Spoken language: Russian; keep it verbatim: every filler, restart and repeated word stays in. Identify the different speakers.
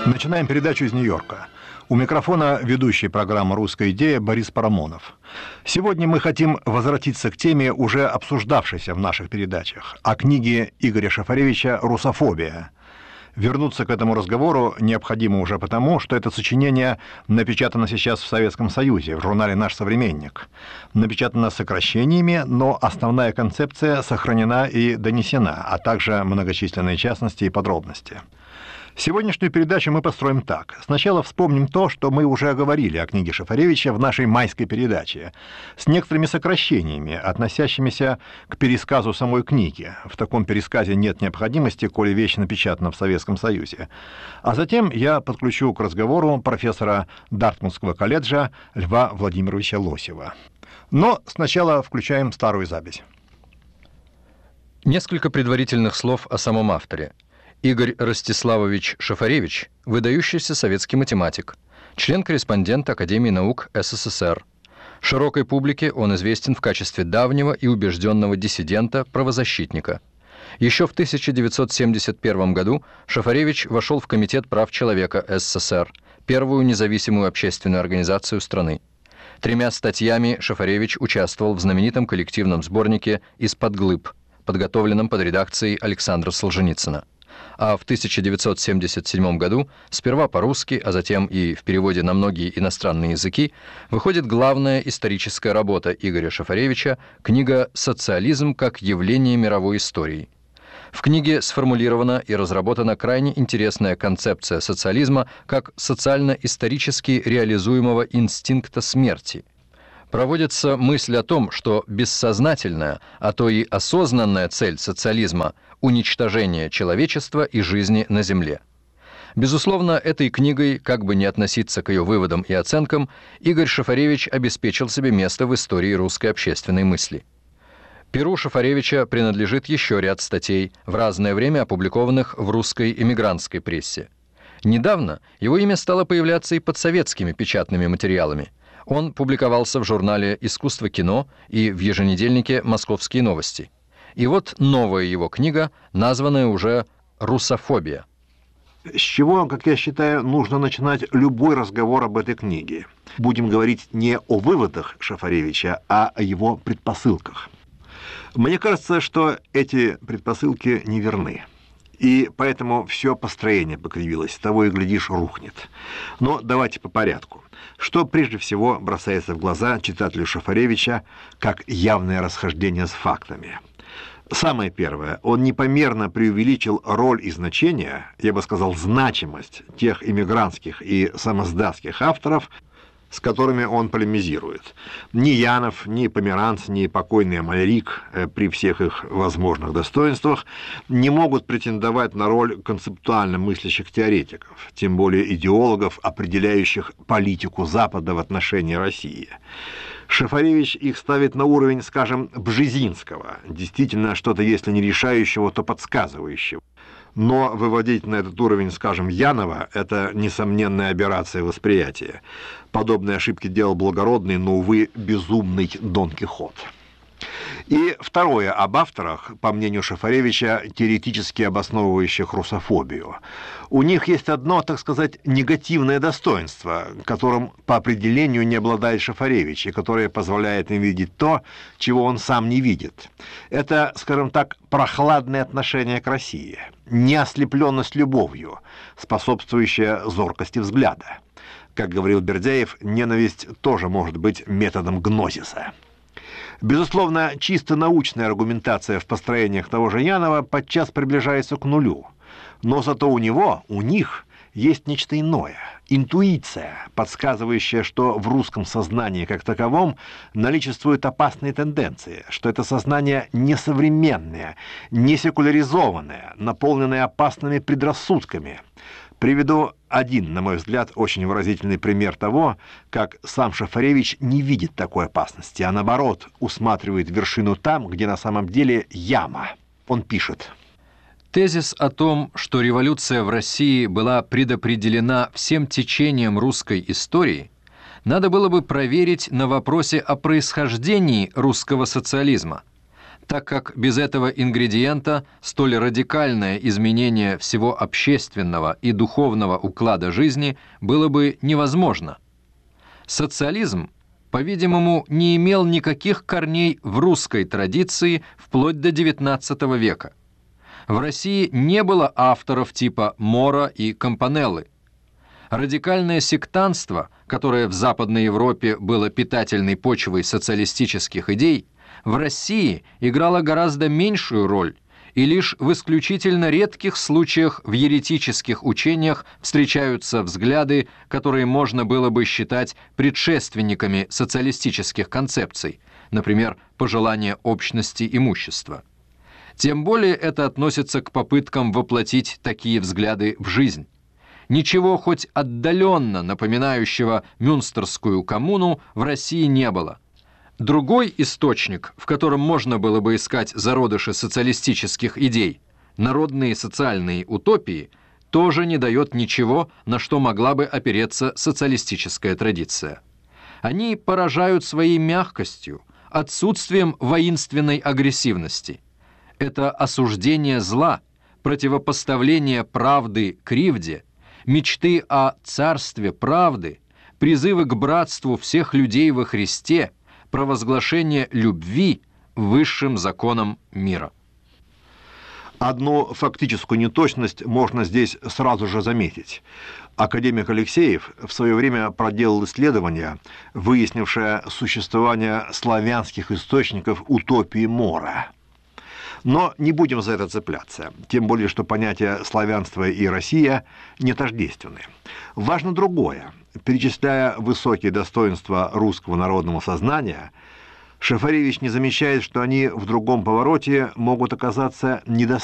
Speaker 1: Начинаем передачу из Нью-Йорка. У микрофона ведущий программы «Русская идея» Борис Парамонов. Сегодня мы хотим возвратиться к теме, уже обсуждавшейся в наших передачах, о книге Игоря Шафаревича «Русофобия». Вернуться к этому разговору необходимо уже потому, что это сочинение напечатано сейчас в Советском Союзе, в журнале «Наш современник». Напечатано сокращениями, но основная концепция сохранена и донесена, а также многочисленные частности и подробности. Сегодняшнюю передачу мы построим так. Сначала вспомним то, что мы уже говорили о книге Шафаревича в нашей майской передаче, с некоторыми сокращениями, относящимися к пересказу самой книги. В таком пересказе нет необходимости, коли вещь напечатана в Советском Союзе. А затем я подключу к разговору профессора Дартмутского колледжа Льва Владимировича Лосева. Но сначала включаем старую запись.
Speaker 2: Несколько предварительных слов о самом авторе. Игорь Ростиславович Шафаревич – выдающийся советский математик, член-корреспондент Академии наук СССР. Широкой публике он известен в качестве давнего и убежденного диссидента, правозащитника. Еще в тысяча девятьсот семьдесят первом году Шафаревич вошел в Комитет прав человека СССР, первую независимую общественную организацию страны. Тремя статьями Шафаревич участвовал в знаменитом коллективном сборнике «Из-под глыб», подготовленном под редакцией Александра Солженицына. А в тысяча девятьсот семьдесят седьмом году, сперва по-русски, а затем и в переводе на многие иностранные языки, выходит главная историческая работа Игоря Шафаревича, книга «Социализм как явление мировой истории». В книге сформулирована и разработана крайне интересная концепция социализма как социально-исторически реализуемого инстинкта смерти. Проводится мысль о том, что бессознательная, а то и осознанная цель социализма – уничтожение человечества и жизни на Земле. Безусловно, этой книгой, как бы ни относиться к ее выводам и оценкам, Игорь Шафаревич обеспечил себе место в истории русской общественной мысли. Перу Шафаревича принадлежит еще ряд статей, в разное время опубликованных в русской эмигрантской прессе. Недавно его имя стало появляться и под советскими печатными материалами. Он публиковался в журнале «Искусство кино» и в еженедельнике «Московские новости». И вот новая его книга, названная уже «Русофобия».
Speaker 1: С чего, как я считаю, нужно начинать любой разговор об этой книге? Будем говорить не о выводах Шафаревича, а о его предпосылках. Мне кажется, что эти предпосылки неверны. И поэтому все построение покривилось, того и глядишь, рухнет. Но давайте по порядку. Что прежде всего бросается в глаза читателю Шафаревича как явное расхождение с фактами? Самое первое, он непомерно преувеличил роль и значение, я бы сказал, значимость тех иммигрантских и самоздатских авторов, с которыми он полемизирует. Ни Янов, ни Померанц, ни покойный Малярик, при всех их возможных достоинствах, не могут претендовать на роль концептуально мыслящих теоретиков, тем более идеологов, определяющих политику Запада в отношении России. Шафаревич их ставит на уровень, скажем, Бжезинского, действительно что-то, если не решающего, то подсказывающего. Но выводить на этот уровень, скажем, Янова – это несомненная аберрация восприятия. Подобные ошибки делал благородный, но, увы, безумный Дон Кихот. И второе об авторах, по мнению Шафаревича, теоретически обосновывающих русофобию. У них есть одно, так сказать, негативное достоинство, которым по определению не обладает Шафаревич, и которое позволяет им видеть то, чего он сам не видит. Это, скажем так, прохладное отношение к России, неослепленность любовью, способствующая зоркости взгляда. Как говорил Бердяев, ненависть тоже может быть методом гнозиса. Безусловно, чисто научная аргументация в построениях того же Янова подчас приближается к нулю. Но зато у него, у них, есть нечто иное. Интуиция, подсказывающая, что в русском сознании как таковом наличествуют опасные тенденции, что это сознание несовременное, не секуляризованное, наполненное опасными предрассудками. Приведу один, на мой взгляд, очень выразительный пример того, как сам Шафаревич не видит такой опасности, а наоборот, усматривает вершину там, где на самом деле яма. Он пишет:
Speaker 2: Тезис о том, что революция в России была предопределена всем течением русской истории, надо было бы проверить на вопросе о происхождении русского социализма. так как без этого ингредиента столь радикальное изменение всего общественного и духовного уклада жизни было бы невозможно. Социализм, по-видимому, не имел никаких корней в русской традиции вплоть до девятнадцатого века. В России не было авторов типа Мора и Кампанеллы. Радикальное сектантство, которое в Западной Европе было питательной почвой социалистических идей, в России играло гораздо меньшую роль, и лишь в исключительно редких случаях в еретических учениях встречаются взгляды, которые можно было бы считать предшественниками социалистических концепций, например, пожелание общности имущества. Тем более это относится к попыткам воплотить такие взгляды в жизнь. Ничего хоть отдаленно напоминающего Мюнстерскую коммуну в России не было. Другой источник, в котором можно было бы искать зародыши социалистических идей, народные социальные утопии, тоже не дает ничего, на что могла бы опереться социалистическая традиция. Они поражают своей мягкостью, отсутствием воинственной агрессивности. Это осуждение зла, противопоставление правды кривде, мечты о царстве правды, призывы к братству всех людей во Христе, провозглашение любви высшим законом мира.
Speaker 1: Одну фактическую неточность можно здесь сразу же заметить. Академик Алексеев в свое время проделал исследование, выяснившее существование славянских источников утопии Мора. Но не будем за это цепляться, тем более, что понятия славянства и Россия не тождественны. Важно другое. Перечисляя высокие достоинства русского народного сознания, Шафаревич не замечает, что они в другом повороте могут оказаться недостаточными.